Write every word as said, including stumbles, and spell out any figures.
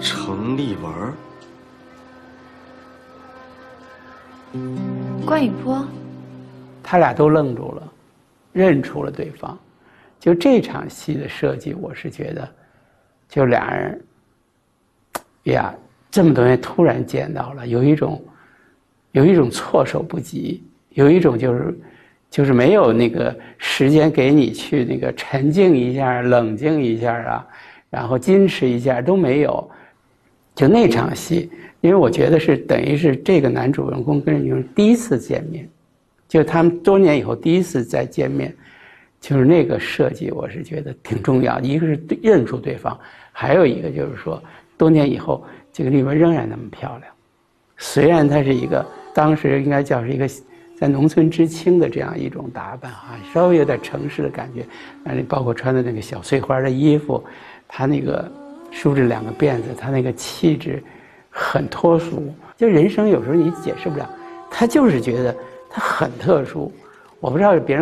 程丽文，关雨波， 他俩都愣住了，认出了对方。就这场戏的设计，我是觉得，就俩人呀，这么多年突然见到了，有一种有一种措手不及，有一种就是就是没有那个时间给你去那个沉静一下、冷静一下啊，然后矜持一下都没有。就那场戏，因为我觉得是等于是这个男主人公跟女主第一次见面，就他们多年以后第一次再见面，就是那个设计我是觉得挺重要的。一个是认出对方，还有一个就是说多年以后这个丽文仍然那么漂亮，虽然她是一个当时应该叫是一个在农村知青的这样一种打扮啊，稍微有点城市的感觉，但是包括穿的那个小碎花的衣服，她那个梳着两个辫子，她那个气质很脱俗。就人生有时候你解释不了，她就是觉得她很特殊。我不知道别人